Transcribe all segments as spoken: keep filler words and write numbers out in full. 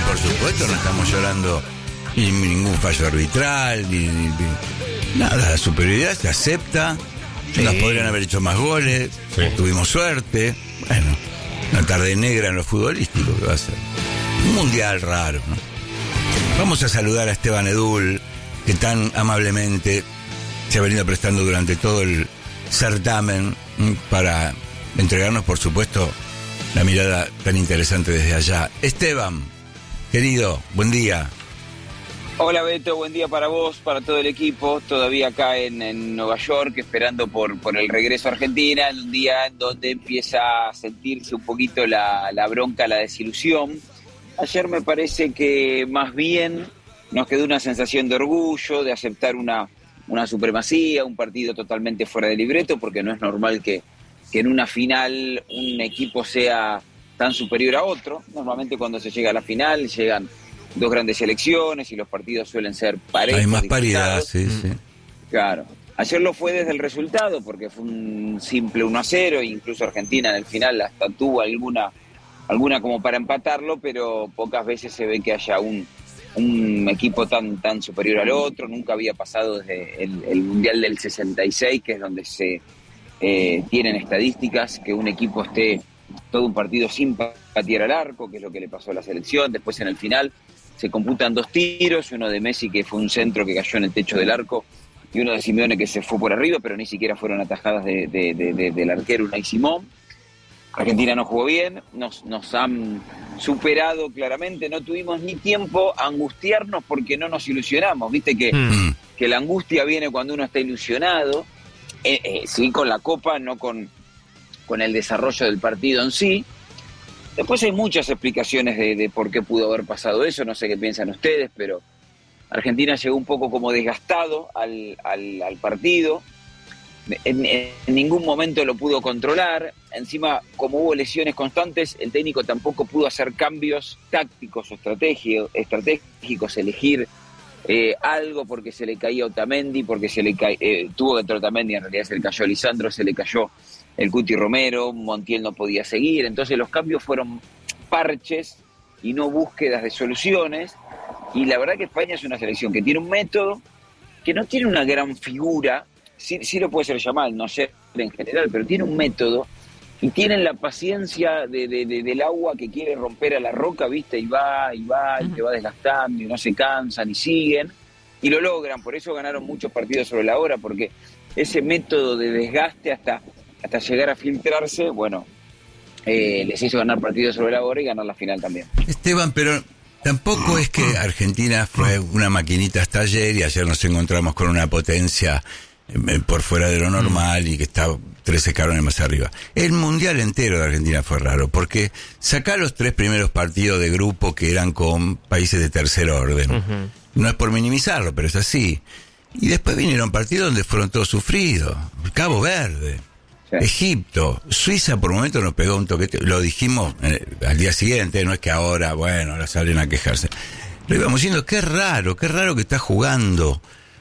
por supuesto, no estamos llorando ni ningún fallo arbitral, ni, ni, ni nada. La superioridad se acepta. Sí. Nos podrían haber hecho más goles. Sí. Tuvimos suerte. Bueno, una tarde negra en lo futbolístico que va a ser. Un mundial raro, ¿no? Vamos a saludar a Esteban Edul, que tan amablemente se ha venido prestando durante todo el certamen para entregarnos, por supuesto, la mirada tan interesante desde allá. Esteban, querido, buen día. Hola Beto, buen día para vos, para todo el equipo, todavía acá en, en Nueva York, esperando por, por el regreso a Argentina, en un día en donde empieza a sentirse un poquito la, la bronca, la desilusión. Ayer me parece que más bien nos quedó una sensación de orgullo, de aceptar una, una supremacía, un partido totalmente fuera de libreto, porque no es normal que, que en una final un equipo sea tan superior a otro. Normalmente cuando se llega a la final llegan dos grandes selecciones y los partidos suelen ser parejos. Hay más paridad, sí, sí. Claro. Ayer lo fue desde el resultado, porque fue un simple uno a cero, e incluso Argentina en el final hasta tuvo alguna, alguna como para empatarlo, pero pocas veces se ve que haya un, un equipo tan, tan superior al otro. Nunca había pasado desde el, el Mundial del sesenta y seis, que es donde se eh, tienen estadísticas, que un equipo esté todo un partido sin patear al arco, que es lo que le pasó a la selección. Después en el final se computan dos tiros, uno de Messi que fue un centro que cayó en el techo del arco y uno de Simeone que se fue por arriba, pero ni siquiera fueron atajadas de, de, de, de, del arquero Unai Simón. Argentina no jugó bien, nos, nos han superado claramente, no tuvimos ni tiempo a angustiarnos porque no nos ilusionamos. Viste que, mm. que la angustia viene cuando uno está ilusionado, eh, eh, sí con la Copa, no con, con el desarrollo del partido en sí. Después hay muchas explicaciones de, de por qué pudo haber pasado eso, no sé qué piensan ustedes, pero Argentina llegó un poco como desgastado al, al, al partido, en, en ningún momento lo pudo controlar, encima como hubo lesiones constantes, el técnico tampoco pudo hacer cambios tácticos o estratégicos, elegir eh, algo porque se le caía Otamendi, porque se le ca... eh, tuvo que entrar Otamendi, en realidad se le cayó Lisandro, se le cayó el Cuti Romero, Montiel no podía seguir, entonces los cambios fueron parches y no búsquedas de soluciones, y la verdad que España es una selección que tiene un método, que no tiene una gran figura, sí, sí lo puede ser llamar, no sé en general, pero tiene un método, y tienen la paciencia de, de, de, del agua que quiere romper a la roca, ¿viste? Y va, y va, y te va desgastando, y no se cansan, y siguen, y lo logran, por eso ganaron muchos partidos sobre la hora, porque ese método de desgaste hasta... hasta llegar a filtrarse, bueno, eh, les hizo ganar partidos sobre la hora y ganar la final también. Esteban, pero tampoco es que Argentina fue una maquinita hasta ayer y ayer nos encontramos con una potencia eh, por fuera de lo normal y que está tres escalones más arriba. El mundial entero de Argentina fue raro, porque sacá los tres primeros partidos de grupo que eran con países de tercer orden. Uh-huh. No es por minimizarlo, pero es así. Y después vinieron partidos donde fueron todos sufridos. Cabo Verde, Egipto, Suiza por un momento nos pegó un toquete, lo dijimos eh, al día siguiente, no es que ahora, bueno, ahora salen a quejarse. Lo íbamos diciendo, qué raro, qué raro que está jugando,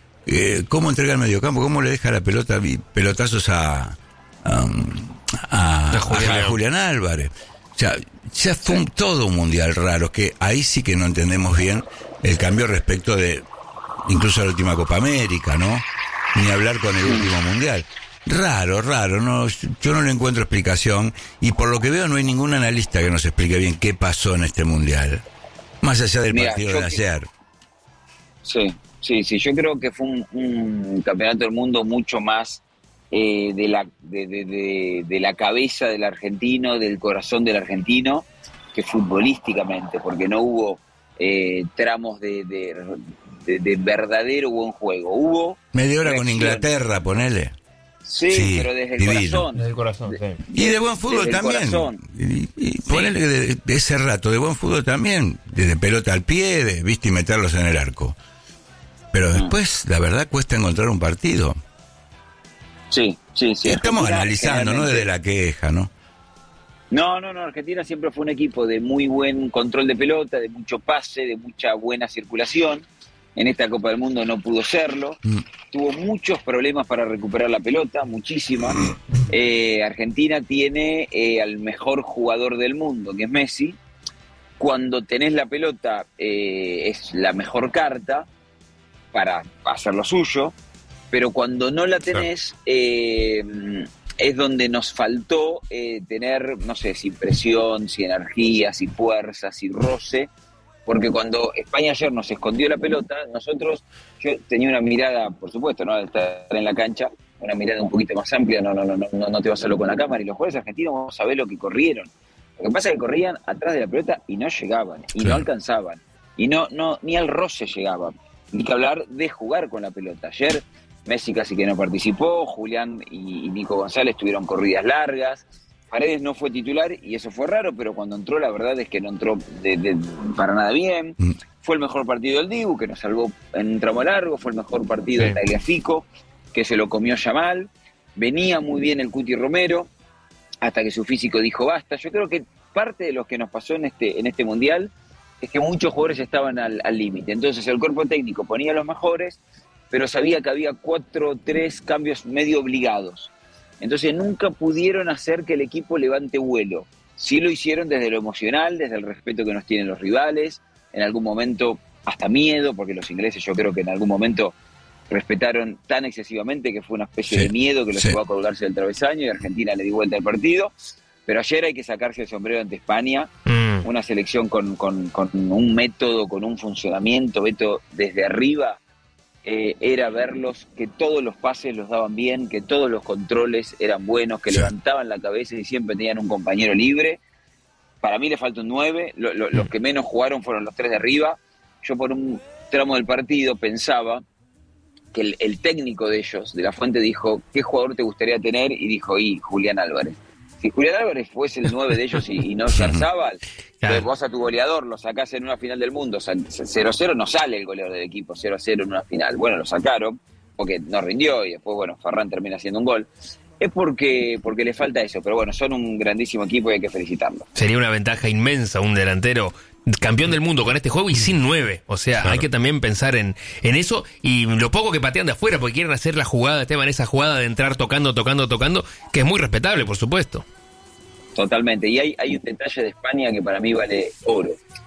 eh, cómo entrega el mediocampo, cómo le deja la pelota, pelotazos a a, a, a, Julián. a Julián Álvarez. O sea, ya fue un, todo un mundial raro, que ahí sí que no entendemos bien el cambio respecto de, incluso a la última Copa América, ¿no? Ni hablar con el último mundial. Raro, raro, no, yo no le encuentro explicación y por lo que veo no hay ningún analista que nos explique bien qué pasó en este mundial, más allá del Mira, partido de ayer. Sí, sí, sí, yo creo que fue un, un campeonato del mundo mucho más eh, de, la, de, de, de, de la cabeza del argentino, del corazón del argentino, que futbolísticamente, porque no hubo eh, tramos de, de, de, de verdadero buen juego. Hubo media hora con Inglaterra, ponele. Sí, sí, pero desde el divino. corazón. Desde el corazón, sí. Y de buen fútbol también. Y, y sí. Ponele que de, de ese rato, de buen fútbol también. Desde pelota al pie, de, viste, y meterlos en el arco. Pero después, la verdad, cuesta encontrar un partido. Sí, sí, sí. Y estamos Argentina, analizando, no desde la queja, ¿no? No, no, no. Argentina siempre fue un equipo de muy buen control de pelota, de mucho pase, de mucha buena circulación. En esta Copa del Mundo no pudo serlo. Mm. Tuvo muchos problemas para recuperar la pelota, muchísimas. Eh, Argentina tiene eh, al mejor jugador del mundo, que es Messi, cuando tenés la pelota eh, es la mejor carta para hacer lo suyo, pero cuando no la tenés eh, es donde nos faltó eh, tener, no sé, si presión, si energía, si fuerza, si roce, porque cuando España ayer nos escondió la pelota, nosotros, yo tenía una mirada, por supuesto, ¿no?, de estar en la cancha, una mirada un poquito más amplia, no, no, no, no, no te vas solo con la cámara, y los jugadores argentinos vamos a ver lo que corrieron. Lo que pasa es que corrían atrás de la pelota y no llegaban, y sí. no alcanzaban, y no, no, ni al roce llegaban, ni que hablar de jugar con la pelota. Ayer Messi casi que no participó, Julián y, y Nico González tuvieron corridas largas, Paredes no fue titular y eso fue raro, pero cuando entró la verdad es que no entró de, de, para nada bien. Mm. Fue el mejor partido del Dibu, que nos salvó en un tramo largo, fue el mejor partido sí. de Tagliafico, que se lo comió Yamal, venía muy bien el Cuti Romero, hasta que su físico dijo basta. Yo creo que parte de lo que nos pasó en este, en este Mundial es que muchos jugadores estaban al límite. Entonces el cuerpo técnico ponía a los mejores, pero sabía que había cuatro o tres cambios medio obligados. Entonces nunca pudieron hacer que el equipo levante vuelo. Sí lo hicieron desde lo emocional, desde el respeto que nos tienen los rivales, en algún momento hasta miedo, porque los ingleses yo creo que en algún momento respetaron tan excesivamente que fue una especie sí, de miedo que los sí. llevó a colgarse del travesaño y Argentina le dio vuelta al partido. Pero ayer hay que sacarse el sombrero ante España, mm. una selección con, con, con un método, con un funcionamiento, Beto, desde arriba, eh, era verlos, que todos los pases los daban bien, que todos los controles eran buenos, que sí. levantaban la cabeza y siempre tenían un compañero libre. Para mí le falta un nueve, lo, lo, mm. los que menos jugaron fueron los tres de arriba. Yo por un tramo del partido pensaba que el, el técnico de ellos, de La Fuente, dijo, ¿qué jugador te gustaría tener? Y dijo, y Julián Álvarez. Si Julián Álvarez fuese el nueve de ellos y, y no Yarzábal, claro. vos a tu goleador lo sacás en una final del mundo, cero cero no sale el goleador del equipo, cero cero en una final. Bueno, lo sacaron, porque no rindió, y después, bueno, Ferran termina haciendo un gol. Es porque, porque le falta eso, pero bueno, son un grandísimo equipo y hay que felicitarlos. Sería una ventaja inmensa un delantero campeón del mundo con este juego y sin nueve. O sea, claro. hay que también pensar en, en eso y lo poco que patean de afuera, porque quieren hacer la jugada, Esteban, esa jugada de entrar tocando, tocando, tocando, que es muy respetable, por supuesto. Totalmente. Y hay, hay un detalle de España que para mí vale oro.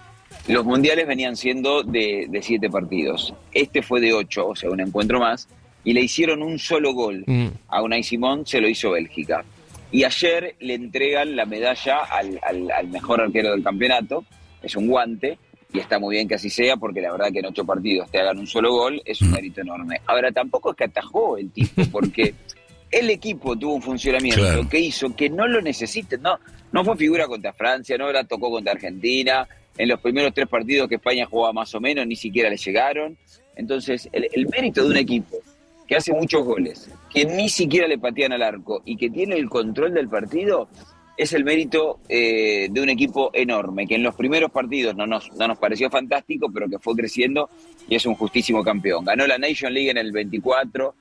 Los mundiales venían siendo de, de siete partidos. Este fue de ocho, o sea, un encuentro más. Y le hicieron un solo gol mm. a Unai Simón, se lo hizo Bélgica. Y ayer le entregan la medalla al, al, al mejor arquero del campeonato, es un guante, y está muy bien que así sea, porque la verdad que en ocho partidos te hagan un solo gol es un mérito enorme. Ahora, tampoco es que atajó el tipo, porque el equipo tuvo un funcionamiento claro. que hizo que no lo necesiten, no, no fue figura contra Francia, no la tocó contra Argentina, en los primeros tres partidos que España jugaba más o menos, ni siquiera le llegaron. Entonces, el, el mérito de un equipo que hace muchos goles, que ni siquiera le patean al arco y que tiene el control del partido, es el mérito eh, de un equipo enorme, que en los primeros partidos no nos, no nos pareció fantástico, pero que fue creciendo y es un justísimo campeón. Ganó la Nation League en el veinticuatro,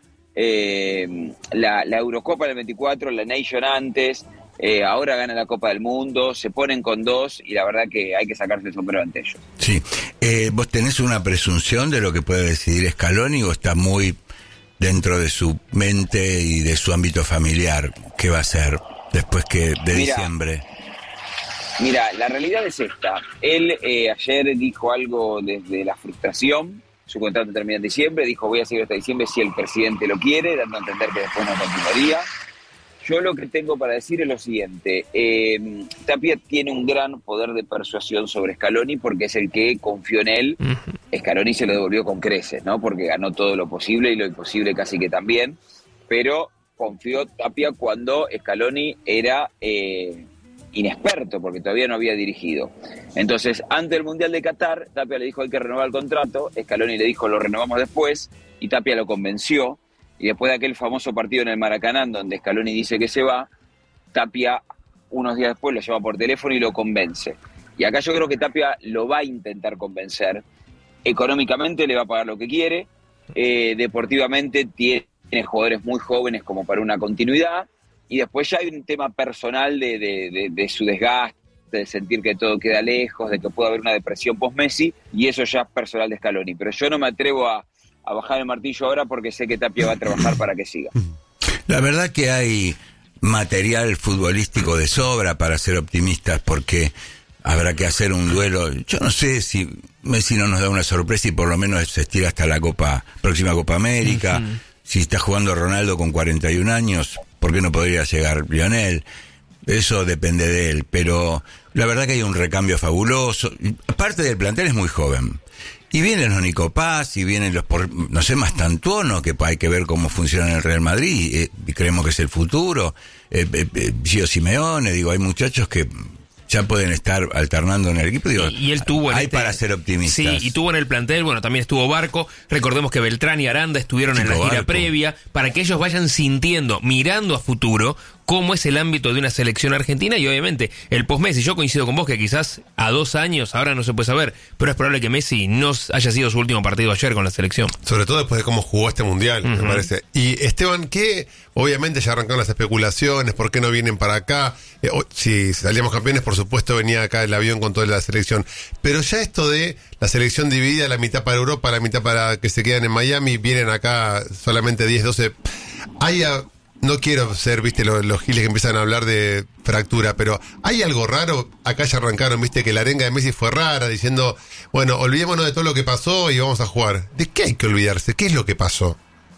eh, la, la Eurocopa en el veinticuatro, la Nation antes, eh, ahora gana la Copa del Mundo, se ponen con dos y la verdad que hay que sacarse el sombrero ante ellos. Sí, eh, ¿vos tenés una presunción de lo que puede decidir Scaloni o está muy dentro de su mente y de su ámbito familiar? ¿Qué va a hacer después que de mira, diciembre? Mira, la realidad es esta. Él eh, ayer dijo algo desde la frustración. Su contrato termina en diciembre. Dijo, voy a seguir hasta diciembre si el presidente lo quiere, dando a entender que después no continuaría. Yo lo que tengo para decir es lo siguiente. Eh, Tapia tiene un gran poder de persuasión sobre Scaloni porque es el que confió en él. Uh-huh. Scaloni se lo devolvió con creces, ¿no? Porque ganó todo lo posible y lo imposible casi que también. Pero confió Tapia cuando Scaloni era eh, inexperto, porque todavía no había dirigido. Entonces, antes del Mundial de Qatar, Tapia le dijo hay que renovar el contrato, Scaloni le dijo lo renovamos después, y Tapia lo convenció, y después de aquel famoso partido en el Maracaná, donde Scaloni dice que se va, Tapia unos días después lo llama por teléfono y lo convence. Y acá yo creo que Tapia lo va a intentar convencer. Económicamente le va a pagar lo que quiere, eh, deportivamente tiene Tiene jugadores muy jóvenes como para una continuidad, y después ya hay un tema personal de, de, de, de su desgaste, de sentir que todo queda lejos, de que puede haber una depresión post-Messi, y eso ya es personal de Scaloni. Pero yo no me atrevo a, a bajar el martillo ahora porque sé que Tapia va a trabajar para que siga. La verdad que hay material futbolístico de sobra para ser optimistas, porque habrá que hacer un duelo. Yo no sé si Messi no nos da una sorpresa y por lo menos se estira hasta la Copa, próxima Copa América. Uh-huh. Si está jugando Ronaldo con cuarenta y un años, ¿por qué no podría llegar Lionel? Eso depende de él, pero la verdad que hay un recambio fabuloso. Parte del plantel es muy joven. Y vienen los Nico Paz, y vienen los, por, no sé, Mastantuono, que hay que ver cómo funciona en el Real Madrid, eh, y creemos que es el futuro. Eh, eh, eh, Gio Simeone, digo, hay muchachos que ya pueden estar alternando en el equipo. Digo, y, y él tuvo en hay este, para ser optimistas. Sí, y tuvo en el plantel, bueno, también estuvo Barco. Recordemos que Beltrán y Aranda estuvieron Chico en la gira Barco. previa, para que ellos vayan sintiendo, mirando a futuro, cómo es el ámbito de una selección argentina y obviamente el post-Messi. Yo coincido con vos que quizás a dos años, ahora no se puede saber, pero es probable que Messi no haya sido su último partido ayer con la selección. Sobre todo después de cómo jugó este Mundial, uh-huh. me parece. Y Esteban, que obviamente ya arrancaron las especulaciones, ¿por qué no vienen para acá? Eh, si salíamos campeones, por supuesto, venía acá el avión con toda la selección. Pero ya esto de la selección dividida, la mitad para Europa, la mitad para que se quedan en Miami, vienen acá solamente diez, doce... Hay a, No quiero ser, viste, los, los giles que empiezan a hablar de fractura, pero ¿hay algo raro? Acá ya arrancaron, viste, que la arenga de Messi fue rara, diciendo, bueno, olvidémonos de todo lo que pasó y vamos a jugar. ¿De qué hay que olvidarse? ¿Qué es lo que pasó?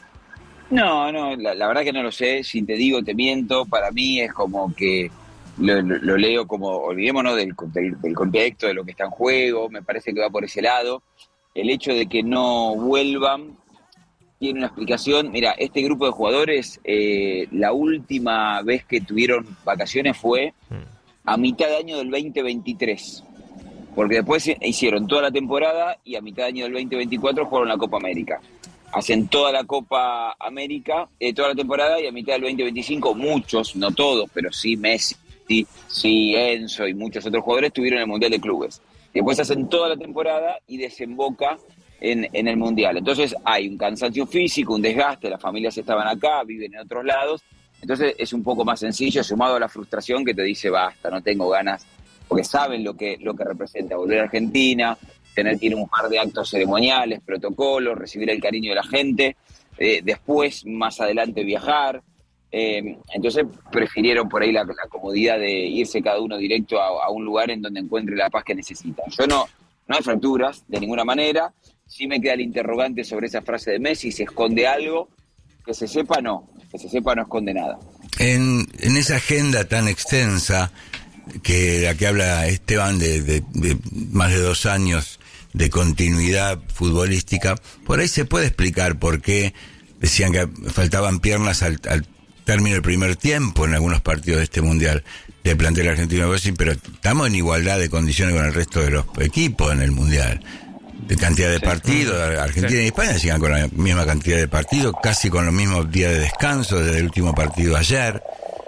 No, no, la, la verdad que no lo sé. Si te digo, te miento. Para mí es como que lo, lo, lo leo como, olvidémonos del, del, del contexto, de lo que está en juego. Me parece que va por ese lado. El hecho de que no vuelvan tiene una explicación. Mira, este grupo de jugadores, eh, la última vez que tuvieron vacaciones fue a mitad de año del veinte veintitrés, porque después hicieron toda la temporada y a mitad de año del veinte veinticuatro jugaron la Copa América. Hacen toda la Copa América, eh, toda la temporada, y a mitad del veinte veinticinco muchos, no todos, pero sí Messi, sí, sí Enzo y muchos otros jugadores tuvieron el Mundial de Clubes. Después hacen toda la temporada y desemboca En, en el Mundial. Entonces hay un cansancio físico, un desgaste, las familias estaban acá, viven en otros lados, entonces es un poco más sencillo, sumado a la frustración que te dice basta, no tengo ganas, porque saben lo que, lo que representa volver a Argentina, tener que ir a un par de actos ceremoniales, protocolos, recibir el cariño de la gente, eh, después, más adelante, viajar. Eh, entonces prefirieron por ahí la, la comodidad de irse cada uno directo a, a un lugar en donde encuentre la paz que necesitan. Yo no, no hay fracturas de ninguna manera. Sí me queda el interrogante sobre esa frase de Messi, ¿se esconde algo? Que se sepa, no. Que se sepa, no esconde nada. En, en esa agenda tan extensa, que la que habla Esteban de, de, de más de dos años de continuidad futbolística, por ahí se puede explicar por qué decían que faltaban piernas al, al término del primer tiempo en algunos partidos de este Mundial de plantel argentino, pero estamos en igualdad de condiciones con el resto de los equipos en el Mundial. De cantidad de sí, partidos, Argentina sí. y España sigan con la misma cantidad de partidos, casi con los mismos días de descanso desde el último partido ayer,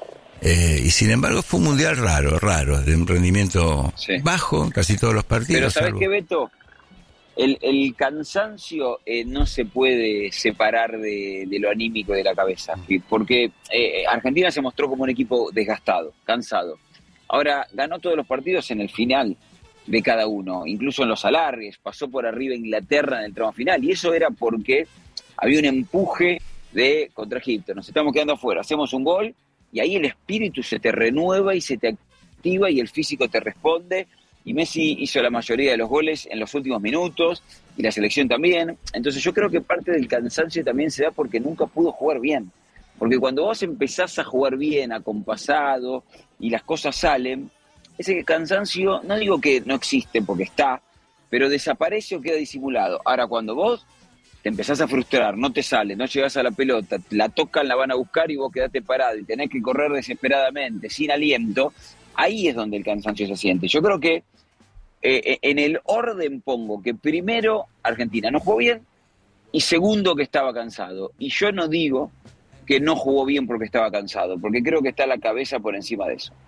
eh, y sin embargo fue un Mundial raro, raro, de un rendimiento sí. bajo en casi todos los partidos. Pero ¿sabes qué, Beto? El, el cansancio eh, no se puede separar de, de lo anímico de la cabeza, porque eh, Argentina se mostró como un equipo desgastado, cansado. Ahora, ganó todos los partidos en el final de cada uno, incluso en los alargues, pasó por arriba Inglaterra en el tramo final, y eso era porque había un empuje de contra Egipto, nos estamos quedando afuera, hacemos un gol, y ahí el espíritu se te renueva y se te activa y el físico te responde, y Messi hizo la mayoría de los goles en los últimos minutos, y la selección también. Entonces yo creo que parte del cansancio también se da porque nunca pudo jugar bien, porque cuando vos empezás a jugar bien, acompasado, y las cosas salen, ese cansancio, no digo que no existe porque está, pero desaparece o queda disimulado. Ahora, cuando vos te empezás a frustrar, no te sale, no llegás a la pelota, la tocan, la van a buscar y vos quedate parado y tenés que correr desesperadamente, sin aliento, ahí es donde el cansancio se siente. Yo creo que eh, en el orden pongo que primero Argentina no jugó bien y segundo que estaba cansado. Y yo no digo que no jugó bien porque estaba cansado, porque creo que está la cabeza por encima de eso.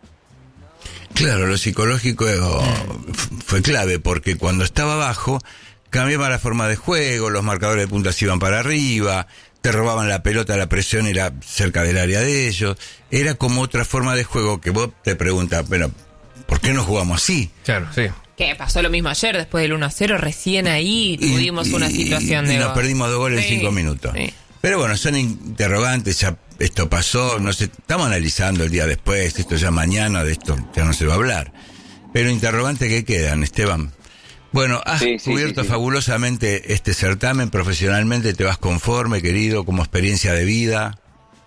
Claro, lo psicológico fue clave, porque cuando estaba abajo cambiaba la forma de juego, los marcadores de puntas iban para arriba, te robaban la pelota, la presión era cerca del área de ellos, era como otra forma de juego que vos te preguntas, bueno, ¿por qué no jugamos así? Claro, sí. Que pasó lo mismo ayer, después del uno a cero, recién ahí tuvimos y, una situación y, de... Y nos perdimos dos goles sí, en cinco minutos. Sí. Pero bueno, son interrogantes, ya esto pasó, no sé, estamos analizando el día después, esto ya mañana, de esto ya no se va a hablar. pero interrogantes que quedan, Esteban. Bueno, has Sí, sí, cubierto sí, sí. fabulosamente este certamen, profesionalmente te vas conforme, querido, como experiencia de vida.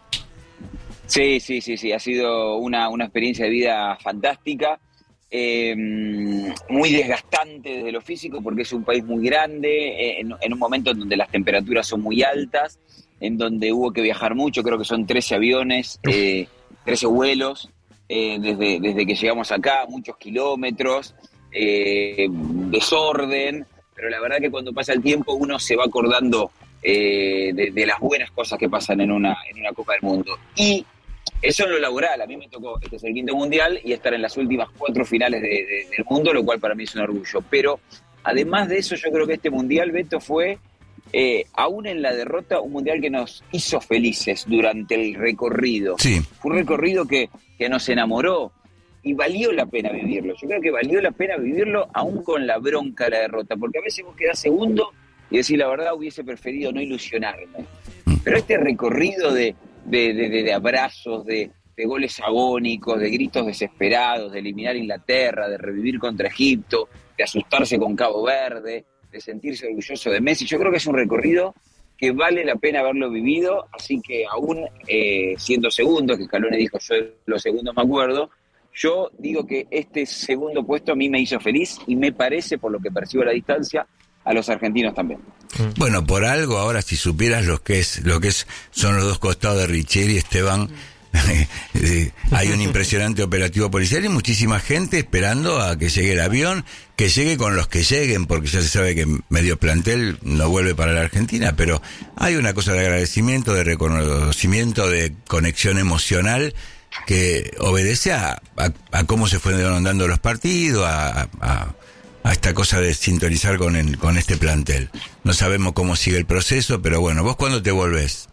Sí, sí, sí, sí, ha sido una, una experiencia de vida fantástica, eh, muy desgastante desde lo físico porque es un país muy grande, eh, en, en un momento en donde las temperaturas son muy altas, en donde hubo que viajar mucho, creo que son trece aviones, eh, trece vuelos, eh, desde, desde que llegamos acá, muchos kilómetros, eh, desorden, pero la verdad que cuando pasa el tiempo uno se va acordando eh, de, de las buenas cosas que pasan en una, en una Copa del Mundo. Y eso en lo laboral, a mí me tocó, este es el quinto mundial, y estar en las últimas cuatro finales de, de, del mundo, lo cual para mí es un orgullo. Pero además de eso, yo creo que este mundial, Beto, fue, eh, aún en la derrota, un mundial que nos hizo felices durante el recorrido. Sí. Fue un recorrido que, que nos enamoró y valió la pena vivirlo. Yo creo que valió la pena vivirlo aún con la bronca de la derrota, porque a veces vos quedás segundo y decís la verdad, hubiese preferido no ilusionarme. Pero este recorrido de... De, de, de, de abrazos, de, de goles agónicos, de gritos desesperados, de eliminar a Inglaterra, de revivir contra Egipto, de asustarse con Cabo Verde, de sentirse orgulloso de Messi. Yo creo que es un recorrido que vale la pena haberlo vivido, así que aún eh, siendo segundo, que Scaloni dijo yo de los segundos me acuerdo, yo digo que este segundo puesto a mí me hizo feliz y me parece, por lo que percibo a la distancia, a los argentinos también. Bueno, por algo, ahora si supieras lo que es, lo que es, son los dos costados de Richeri, Esteban, hay un impresionante operativo policial y muchísima gente esperando a que llegue el avión, que llegue con los que lleguen, porque ya se sabe que medio plantel no vuelve para la Argentina, pero hay una cosa de agradecimiento, de reconocimiento, de conexión emocional que obedece a, a, a cómo se fueron dando los partidos, a, a a esta cosa de sintonizar con el, con este plantel. No sabemos cómo sigue el proceso, pero bueno, ¿vos cuándo te volvés?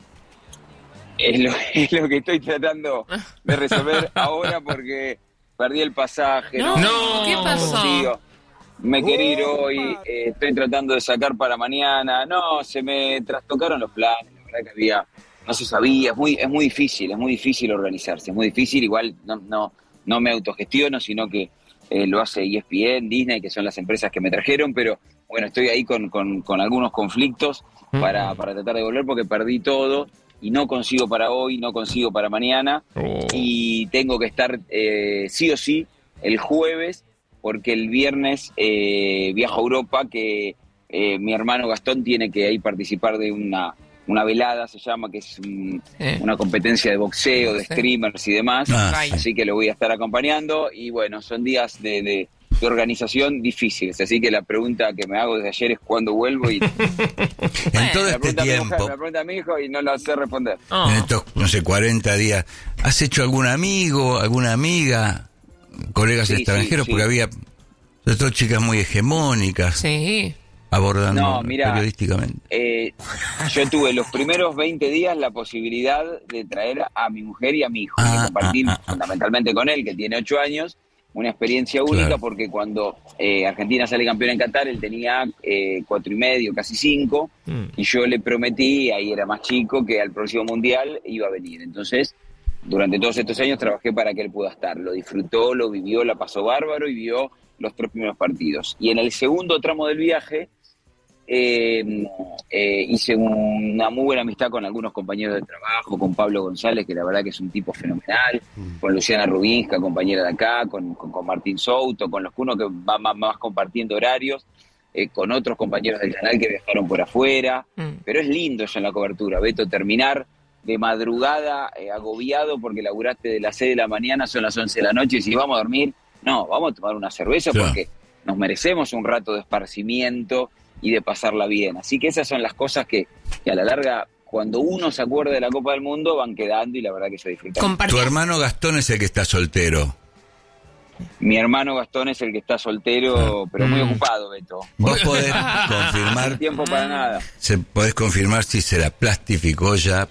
Es lo, es lo que estoy tratando de resolver ahora porque perdí el pasaje. No, no ¿qué pasó? consigo. Me quería ir hoy, eh, estoy tratando de sacar para mañana. No, se me trastocaron los planes, la verdad que había, no se sabía, es muy, es muy difícil, es muy difícil organizarse, es muy difícil, igual no, no, no me autogestiono, sino que Eh, lo hace E S P N, Disney, que son las empresas que me trajeron, pero bueno, estoy ahí con, con, con algunos conflictos para, para tratar de volver porque perdí todo y no consigo para hoy, no consigo para mañana Oh. y tengo que estar eh, sí o sí el jueves porque el viernes eh, viajo a Europa que eh, mi hermano Gastón tiene que ahí participar de una... una velada se llama, que es un, Eh. una competencia de boxeo, de Sí. streamers y demás, Ah, Ay. así que lo voy a estar acompañando y bueno, son días de, de, de organización difíciles, así que la pregunta que me hago desde ayer es cuándo vuelvo y En todo me este pregunta a mi mujer, tiempo, me pregunta a mi hijo y no lo sé responder. Oh. en estos, no sé, cuarenta días, ¿has hecho algún amigo, alguna amiga, colegas Sí, extranjeros? sí, sí. Porque había, sobre todo, chicas muy hegemónicas, Sí. abordando No, mira, periodísticamente. Eh, yo tuve los primeros veinte días la posibilidad de traer a mi mujer y a mi hijo, Ah, y compartir ah, ah, ah. fundamentalmente con él, que tiene ocho años, una experiencia única, Claro. porque cuando eh, Argentina sale campeón en Qatar, él tenía eh, cuatro y medio, casi cinco, Mm. y yo le prometí, ahí era más chico, que al próximo mundial iba a venir. Entonces, durante todos estos años trabajé para que él pueda estar. Lo disfrutó, lo vivió, la pasó bárbaro y vio los tres primeros partidos. Y en el segundo tramo del viaje, Eh, eh, hice una muy buena amistad con algunos compañeros de trabajo, con Pablo González, que la verdad que es un tipo fenomenal, con Luciana Rubinska, compañera de acá, con, con, con Martín Souto, con los que uno que va más, más compartiendo horarios, eh, con otros compañeros del canal que viajaron por afuera, Mm. pero es lindo eso en la cobertura, Beto, terminar de madrugada eh, agobiado porque laburaste de las seis de la mañana, son las once de la noche y si vamos a dormir, no, vamos a tomar una cerveza Claro. porque nos merecemos un rato de esparcimiento y de pasarla bien. Así que esas son las cosas que, que a la larga, cuando uno se acuerda de la Copa del Mundo, van quedando y la verdad que se disfruta. Compartí. Tu hermano Gastón es el que está soltero. Mi hermano Gastón es el que está soltero, pero muy Mm. ocupado, Beto. Vos podés No hay confirmar, tiempo para nada. se, podés confirmar si se la plastificó ya.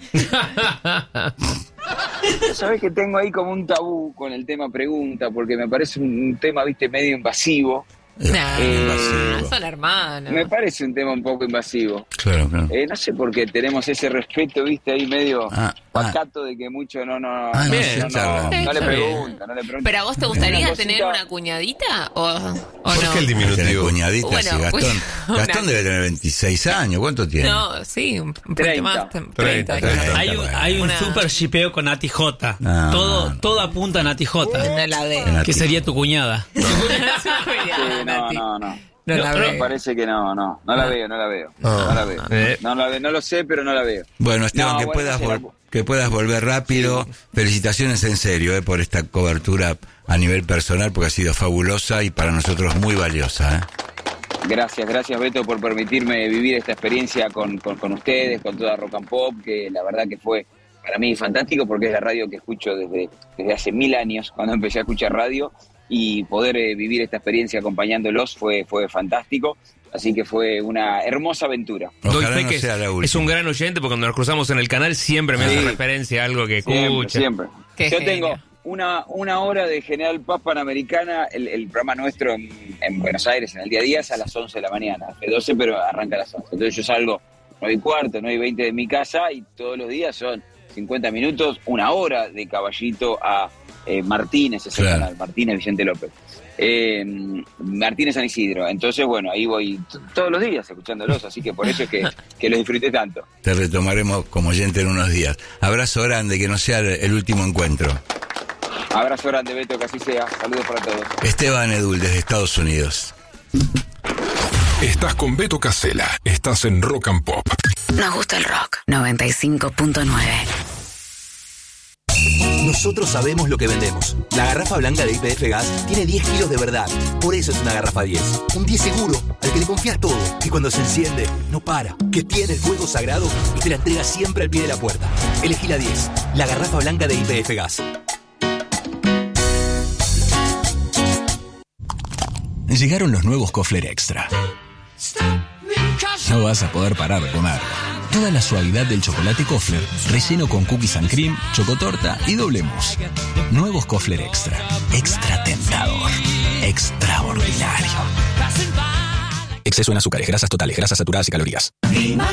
Sabés que tengo ahí como un tabú con el tema pregunta, porque me parece un, un tema, viste, medio invasivo. Nah, Eh, son hermanos. Me parece un tema un poco invasivo. Claro, claro. Eh, no sé por qué tenemos ese respeto, viste, ahí medio Ah, pacato de que mucho no, no, Ah, no, no, no, se no, charla. no le Está bien. pregunta, no le pregunta. ¿Pero a vos te gustaría Una tener cosita- una cuñadita o, o ¿Por no? qué el Tener diminutivo? cuñadita, Bueno, sí, Gastón. pues, Gastón una- debe tener veintiséis años. ¿Cuánto tiene? No, sí, un, un poquito treinta. más. treinta, treinta, treinta. Hay un, hay un Una- super shipeo con Nati J. No, todo, no. todo apunta a Nati J. No la veo. Nati. Que sería tu cuñada. Sí, Cuidado, no, Nati. no, no. No la Me veo. parece que no, no, no la veo, no la veo, Ah. no la veo, Eh. no la veo, no lo sé, pero no la veo. Bueno, Esteban, No, que, bueno, puedas no sé, vol- la- que puedas volver rápido. Felicitaciones en serio eh, por esta cobertura a nivel personal, porque ha sido fabulosa y para nosotros muy valiosa. ¿eh? Gracias, gracias Beto por permitirme vivir esta experiencia con, con, con ustedes, con toda Rock and Pop, que la verdad que fue para mí fantástico porque es la radio que escucho desde, desde hace mil años, cuando empecé a escuchar radio, y poder eh, vivir esta experiencia acompañándolos fue, fue fantástico, así que fue una hermosa aventura. Doy Ojalá fe no que sea la es, última. es un gran oyente porque cuando nos cruzamos en el canal siempre me Sí. hace referencia a algo que Siempre, escucha. siempre. Qué Yo genio. tengo una, una hora de General Paz Panamericana, el, el programa nuestro en, en Buenos Aires, en el día a día, es a las once de la mañana, hace doce, pero arranca a las once. Entonces yo salgo nueve y cuarto, nueve y veinte de mi casa y todos los días son cincuenta minutos, una hora de Caballito a eh, Martínez, ese Claro. canal, Martínez Vicente López. Eh, Martínez San Isidro. Entonces, bueno, ahí voy t- todos los días escuchándolos, así que por eso es que, que los disfruté tanto. Te retomaremos como oyente en unos días. Abrazo grande, que no sea el, el último encuentro. Abrazo grande, Beto, que así sea. Saludos para todos. Esteban Edul, desde Estados Unidos. Estás con Beto Casella. Estás en Rock and Pop. Nos gusta el rock. noventa y cinco punto nueve. Nosotros sabemos lo que vendemos. La garrafa blanca de Y P F Gas tiene diez kilos de verdad. Por eso es una garrafa diez. Un diez seguro, al que le confías todo. Que cuando se enciende, no para. Que tiene el fuego sagrado y te la entrega siempre al pie de la puerta. Elegí la diez. La garrafa blanca de Y P F Gas. Llegaron los nuevos Kofler Extra. No vas a poder parar de comer. Toda la suavidad del chocolate Kofler, relleno con cookies and cream, chocotorta y doble mousse. Nuevos Kofler Extra. Extra tentador. Extraordinario. Exceso en azúcares, grasas totales, grasas saturadas y calorías.